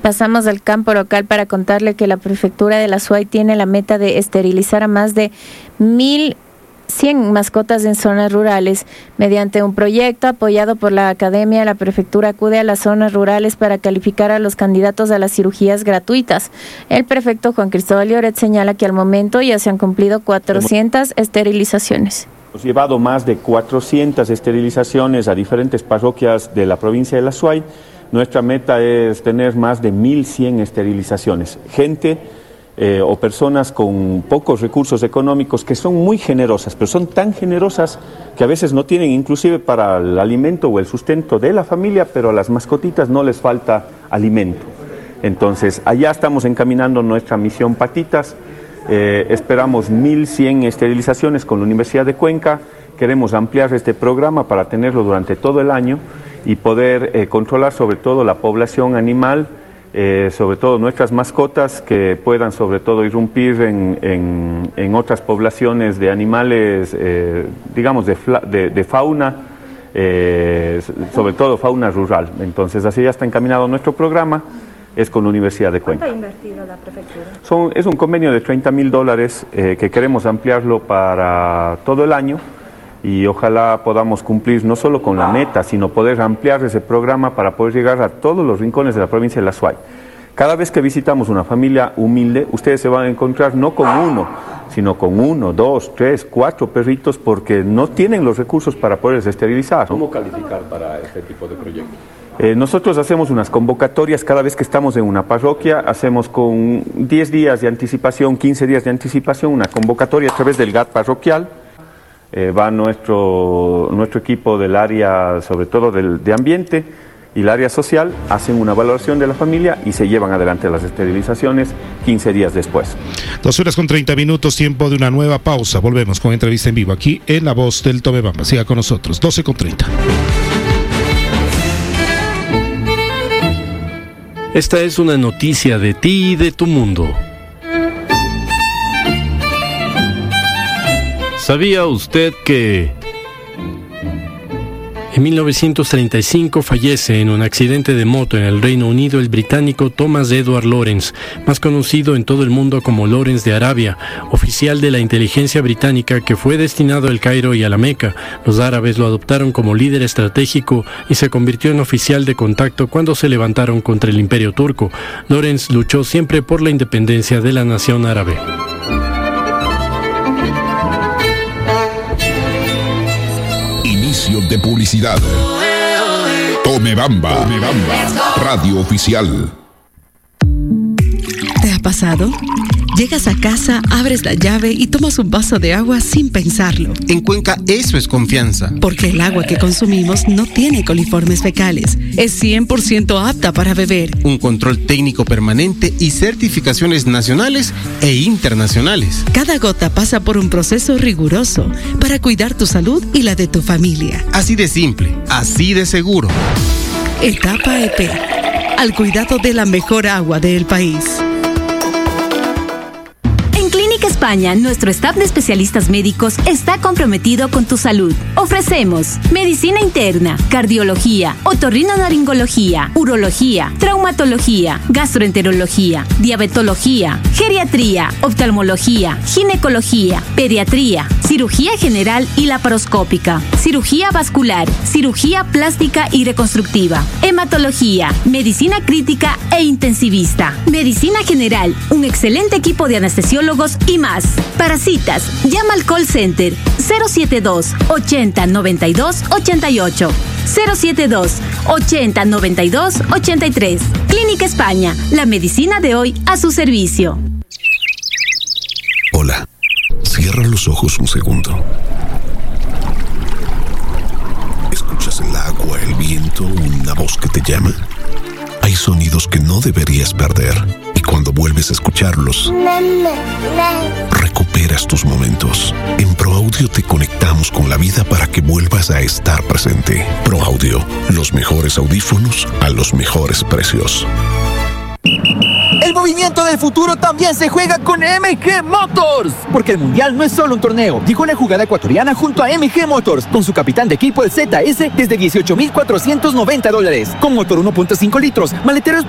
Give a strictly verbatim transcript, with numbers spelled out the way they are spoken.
Pasamos al campo local para contarle que la prefectura de la Suay tiene la meta de esterilizar a más de mil cien mascotas en zonas rurales. Mediante un proyecto apoyado por la academia, la prefectura acude a las zonas rurales para calificar a los candidatos a las cirugías gratuitas. El prefecto Juan Cristóbal Lloret señala que al momento ya se han cumplido cuatrocientas esterilizaciones. Hemos llevado más de cuatrocientas esterilizaciones a diferentes parroquias de la provincia de la Suay. Nuestra meta es tener más de mil cien esterilizaciones. Gente eh, o personas con pocos recursos económicos que son muy generosas, pero son tan generosas que a veces no tienen inclusive para el alimento o el sustento de la familia, pero a las mascotitas no les falta alimento. Entonces, allá estamos encaminando nuestra misión Patitas. Eh, esperamos mil cien esterilizaciones con la Universidad de Cuenca. Queremos ampliar este programa para tenerlo durante todo el año y poder eh, controlar sobre todo la población animal, eh, sobre todo nuestras mascotas, que puedan sobre todo irrumpir en, en, en otras poblaciones de animales, eh, digamos, de, de, de fauna, eh, sobre todo fauna rural. Entonces, así ya está encaminado nuestro programa, es con la Universidad de Cuenca. ¿Cuánto ha invertido la prefectura? Son, es un convenio de treinta mil dólares eh, que queremos ampliarlo para todo el año. Y ojalá podamos cumplir no solo con la meta, sino poder ampliar ese programa para poder llegar a todos los rincones de la provincia de la Suay. Cada vez que visitamos una familia humilde, ustedes se van a encontrar no con uno, sino con uno, dos, tres, cuatro perritos, porque no tienen los recursos para poderles esterilizar. ¿Cómo calificar para este tipo de proyectos? Eh, nosotros hacemos unas convocatorias cada vez que estamos en una parroquia, hacemos con diez días de anticipación, quince días de anticipación, una convocatoria a través del G A T parroquial. Eh, va nuestro, nuestro equipo del área, sobre todo del, de ambiente y el área social, hacen una valoración de la familia y se llevan adelante las esterilizaciones quince días después. Dos horas con treinta minutos, tiempo de una nueva pausa. Volvemos con entrevista en vivo aquí en La Voz del Tomebamba. Siga con nosotros, doce con treinta. Esta es una noticia de ti y de tu mundo. ¿Sabía usted que en mil novecientos treinta y cinco fallece en un accidente de moto en el Reino Unido el británico Thomas Edward Lawrence, más conocido en todo el mundo como Lawrence de Arabia, oficial de la inteligencia británica que fue destinado al Cairo y a la Meca? Los árabes lo adoptaron como líder estratégico y se convirtió en oficial de contacto cuando se levantaron contra el Imperio Turco. Lawrence luchó siempre por la independencia de la nación árabe. De publicidad. Tomebamba, Tomebamba, radio oficial. ¿Te ha pasado? Llegas a casa, abres la llave y tomas un vaso de agua sin pensarlo. En Cuenca eso es confianza. Porque el agua que consumimos no tiene coliformes fecales. Es cien por ciento apta para beber. Un control técnico permanente y certificaciones nacionales e internacionales. Cada gota pasa por un proceso riguroso para cuidar tu salud y la de tu familia. Así de simple, así de seguro. Etapa E P. Al cuidado de la mejor agua del país. España, nuestro staff de especialistas médicos está comprometido con tu salud. Ofrecemos medicina interna, cardiología, otorrinolaringología, urología, traumatología, gastroenterología, diabetología, geriatría, oftalmología, ginecología, pediatría, cirugía general y laparoscópica, cirugía vascular, cirugía plástica y reconstructiva, hematología, medicina crítica e intensivista, medicina general, un excelente equipo de anestesiólogos y más. Para citas, llama al call center cero setenta y dos, ochenta, noventa y dos, ochenta y ocho, cero setenta y dos, ochenta, noventa y dos, ochenta y tres. Clínica España, la medicina de hoy a su servicio. Hola, cierra los ojos un segundo. ¿Escuchas el agua, el viento, una voz que te llama? Hay sonidos que no deberías perder. Y cuando vuelves a escucharlos, recuperas tus momentos. En ProAudio te conectamos con la vida para que vuelvas a estar presente. ProAudio, los mejores audífonos a los mejores precios. El movimiento del futuro también se juega con M G Motors, porque el Mundial no es solo un torneo, dijo una jugada ecuatoriana junto a M G Motors, con su capitán de equipo el Z S desde dieciocho mil cuatrocientos noventa dólares, con motor uno punto cinco litros, maleteros